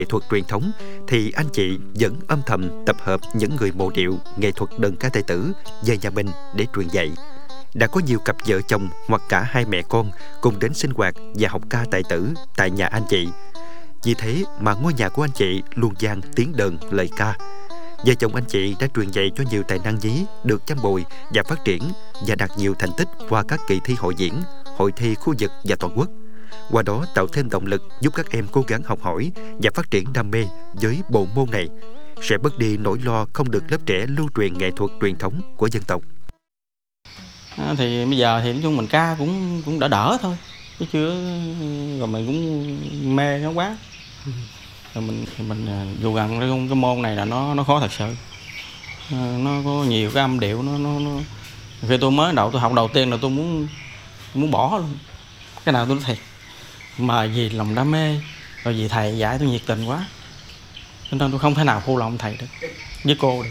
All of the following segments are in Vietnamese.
nghệ thuật truyền thống thì anh chị vẫn âm thầm tập hợp những người mộ điệu nghệ thuật đơn ca tài tử về nhà mình để truyền dạy. Đã có nhiều cặp vợ chồng hoặc cả hai mẹ con cùng đến sinh hoạt và học ca tài tử tại nhà anh chị. Vì thế mà ngôi nhà của anh chị luôn vang tiếng đờn lời ca. Vợ chồng anh chị đã truyền dạy cho nhiều tài năng nhí được chăm bồi và phát triển và đạt nhiều thành tích qua các kỳ thi hội diễn, hội thi khu vực và toàn quốc. Qua đó tạo thêm động lực giúp các em cố gắng học hỏi và phát triển đam mê với bộ môn này, sẽ bớt đi nỗi lo không được lớp trẻ lưu truyền nghệ thuật truyền thống của dân tộc. Thì bây giờ thì nói chung mình ca cũng đỡ thôi, chứ chưa rồi mình cũng mê nó quá. Rồi mình dù rằng cái môn này là nó khó thật sự, nó có nhiều cái âm điệu nó khi tôi mới đầu tôi học đầu tiên là tôi muốn bỏ luôn, cái nào tôi nói thiệt, mà vì lòng đam mê rồi vì thầy dạy tôi nhiệt tình quá cho nên tôi không thể nào phụ lòng thầy được với cô được.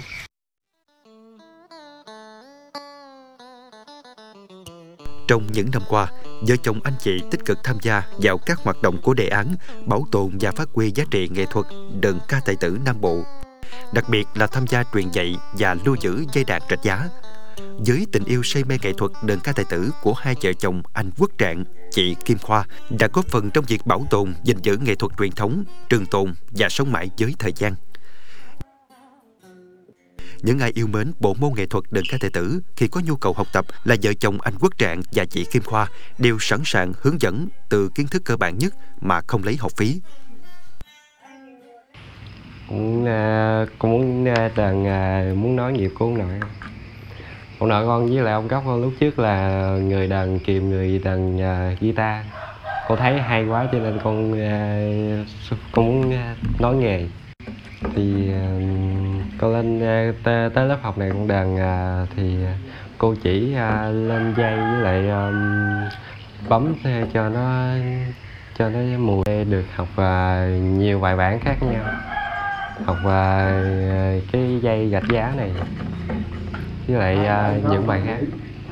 Trong những năm qua, vợ chồng anh chị tích cực tham gia vào các hoạt động của đề án bảo tồn và phát huy giá trị nghệ thuật đơn ca tài tử Nam Bộ, đặc biệt là tham gia truyền dạy và lưu giữ dây đàn Rạch Giá. Với tình yêu say mê nghệ thuật đơn ca tài tử của hai vợ chồng anh Quốc Trạng, chị Kim Khoa đã góp phần trong việc bảo tồn, gìn giữ nghệ thuật truyền thống, trường tồn và sống mãi với thời gian. Những ai yêu mến bộ môn nghệ thuật đơn ca tài tử khi có nhu cầu học tập là vợ chồng anh Quốc Trạng và chị Kim Khoa đều sẵn sàng hướng dẫn từ kiến thức cơ bản nhất mà không lấy học phí. Con muốn nói nhiều cô nội. Ông nội con với lại ông Góc con lúc trước là người đàn kìm, người đàn guitar. Con thấy hay quá cho nên con muốn nói nghề. Thì con lên tới lớp học này con đàn thì cô chỉ lên dây với lại bấm cho nó mùi, được học nhiều bài bản khác nhau, học cái dây Rạch Giá này với lại những bài khác.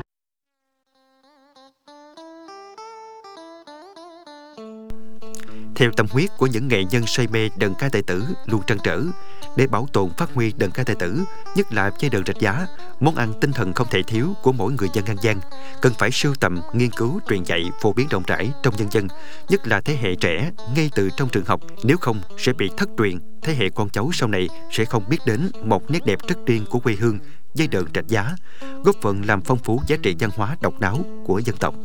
Theo tâm huyết của những nghệ nhân say mê đơn ca tài tử luôn trăn trở, để bảo tồn phát huy đơn ca tài tử, nhất là dây đờn Rạch Giá, món ăn tinh thần không thể thiếu của mỗi người dân An Giang, cần phải sưu tầm, nghiên cứu, truyền dạy, phổ biến rộng rãi trong nhân dân, nhất là thế hệ trẻ ngay từ trong trường học. Nếu không sẽ bị thất truyền, thế hệ con cháu sau này sẽ không biết đến một nét đẹp rất riêng của quê hương dây đờn Rạch Giá, góp phần làm phong phú giá trị văn hóa độc đáo của dân tộc.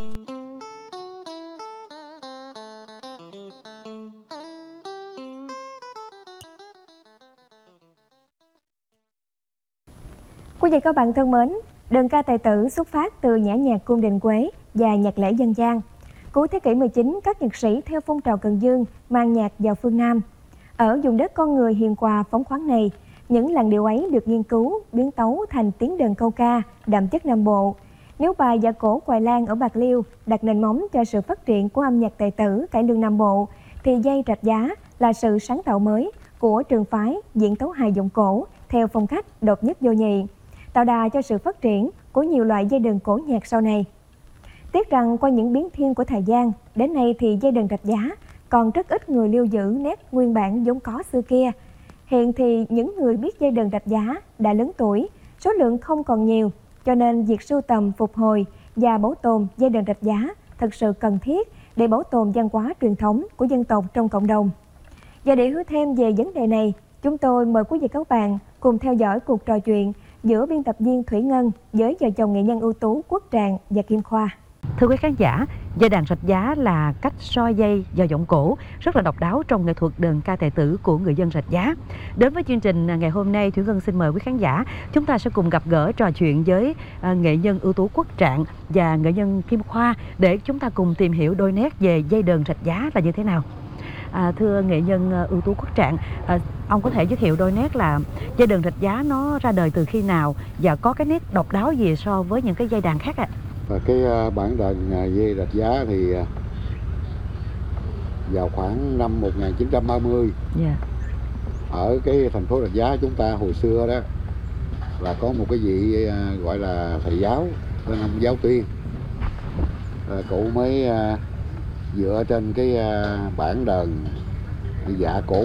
Quý vị các bạn thân mến, đơn ca tài tử xuất phát từ nhã nhạc cung đình Quế và nhạc lễ dân gian. Cuối thế kỷ 19, các nhạc sĩ theo phong trào Cần Dương mang nhạc vào phương Nam. Ở vùng đất con người hiền hòa phóng khoáng này, những làn điệu ấy được nghiên cứu, biến tấu thành tiếng đờn câu ca đậm chất Nam Bộ. Nếu bài Dạ Cổ Hoài Lan ở Bạc Liêu đặt nền móng cho sự phát triển của âm nhạc tài tử cải lương Nam Bộ, thì dây Rạch Giá là sự sáng tạo mới của trường phái diễn tấu hài giọng cổ theo phong cách độc nhất vô nhị, tạo đà cho sự phát triển của nhiều loại dây đờn cổ nhạc sau này. Tiếc rằng qua những biến thiên của thời gian, đến nay thì dây đờn Rạch Giá còn rất ít người lưu giữ nét nguyên bản vốn có xưa kia. Hiện thì những người biết dây đờn Rạch Giá đã lớn tuổi, số lượng không còn nhiều, cho nên việc sưu tầm, phục hồi và bảo tồn dây đờn Rạch Giá thật sự cần thiết để bảo tồn văn hóa truyền thống của dân tộc trong cộng đồng. Và để hiểu thêm về vấn đề này, chúng tôi mời quý vị các bạn cùng theo dõi cuộc trò chuyện giữa biên tập viên Thủy Ngân với vợ chồng nghệ nhân ưu tú Quốc Trạng và Kim Khoa. Thưa quý khán giả, dây đàn Rạch Giá là cách soi dây vào giọng cổ rất là độc đáo trong nghệ thuật đơn ca tài tử của người dân Rạch Giá. Đến với chương trình ngày hôm nay, Thủy Ngân xin mời quý khán giả, chúng ta sẽ cùng gặp gỡ trò chuyện với nghệ nhân ưu tú Quốc Trạng và nghệ nhân Kim Khoa để chúng ta cùng tìm hiểu đôi nét về dây đờn Rạch Giá là như thế nào. Thưa nghệ nhân ưu tú Quốc Trạng, ông có thể giới thiệu đôi nét là dây đờn Rạch Giá nó ra đời từ khi nào và có cái nét độc đáo gì so với những cái dây đàn khác ạ? Và cái bản đờn dây Rạch Giá thì vào khoảng năm 1930 ở cái thành phố Rạch Giá chúng ta hồi xưa đó là có một cái vị gọi là thầy giáo tên ông Giáo Tuyên, cụ mới dựa trên cái bản đờn Dạ Cổ